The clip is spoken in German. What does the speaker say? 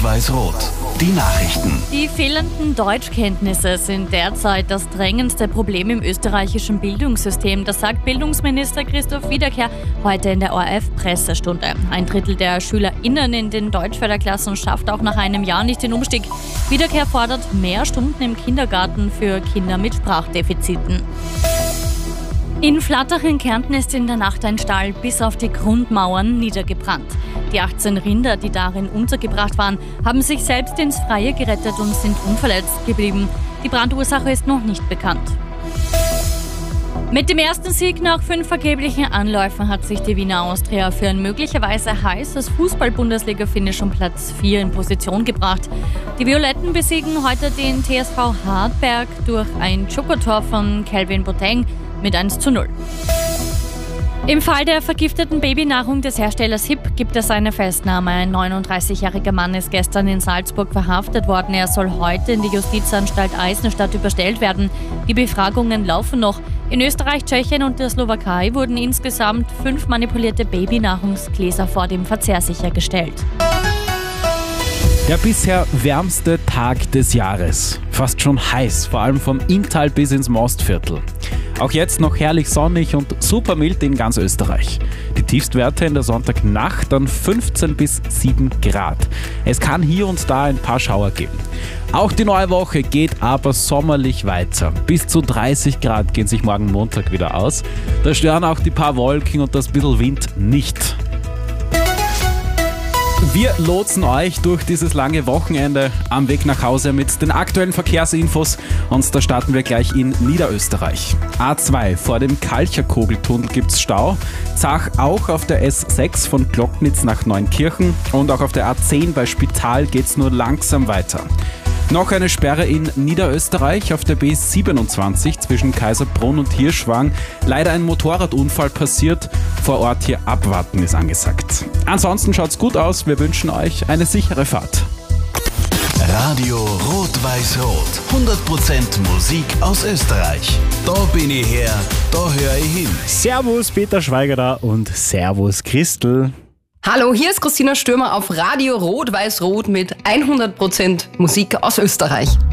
Rot-Weiß-Rot. Die Nachrichten. Die fehlenden Deutschkenntnisse sind derzeit das drängendste Problem im österreichischen Bildungssystem. Das sagt Bildungsminister Christoph Wiederkehr heute in der ORF-Pressestunde. Ein Drittel der SchülerInnen in den Deutschförderklassen schafft auch nach einem Jahr nicht den Umstieg. Wiederkehr fordert mehr Stunden im Kindergarten für Kinder mit Sprachdefiziten. In Flattach in Kärnten ist in der Nacht ein Stall bis auf die Grundmauern niedergebrannt. Die 18 Rinder, die darin untergebracht waren, haben sich selbst ins Freie gerettet und sind unverletzt geblieben. Die Brandursache ist noch nicht bekannt. Mit dem ersten Sieg nach 5 vergeblichen Anläufen hat sich die Wiener Austria für ein möglicherweise heißes Fußball-Bundesliga-Finish um Platz 4 in Position gebracht. Die Violetten besiegen heute den TSV Hartberg durch ein Joker-Tor von Kelvin Boateng mit 1:0. Im Fall der vergifteten Babynahrung des Herstellers HIP gibt es eine Festnahme. Ein 39-jähriger Mann ist gestern in Salzburg verhaftet worden. Er soll heute in die Justizanstalt Eisenstadt überstellt werden. Die Befragungen laufen noch. In Österreich, Tschechien und der Slowakei wurden insgesamt 5 manipulierte Babynahrungsgläser vor dem Verzehr sichergestellt. Der bisher wärmste Tag des Jahres. Fast schon heiß, vor allem vom Inntal bis ins Mostviertel. Auch jetzt noch herrlich sonnig und super mild in ganz Österreich. Die Tiefstwerte in der Sonntagnacht dann 15 bis 7 Grad. Es kann hier und da ein paar Schauer geben. Auch die neue Woche geht aber sommerlich weiter. Bis zu 30 Grad gehen sich morgen Montag wieder aus. Da stören auch die paar Wolken und das bisschen Wind nicht. Wir lotsen euch durch dieses lange Wochenende am Weg nach Hause mit den aktuellen Verkehrsinfos und da starten wir gleich in Niederösterreich. A2 vor dem Kalcherkogeltunnel gibt's Stau, Zach auch auf der S6 von Glocknitz nach Neunkirchen und auch auf der A10 bei Spital geht's nur langsam weiter. Noch eine Sperre in Niederösterreich auf der B27 zwischen Kaiserbrunn und Hirschwang. Leider ein Motorradunfall passiert. Vor Ort hier abwarten ist angesagt. Ansonsten schaut's gut aus. Wir wünschen euch eine sichere Fahrt. Radio Rot-Weiß-Rot. 100% Musik aus Österreich. Da bin ich her, da höre ich hin. Servus, Peter Schweiger da und Servus, Christel. Hallo, hier ist Christina Stürmer auf Radio Rot-Weiß-Rot mit 100% Musik aus Österreich.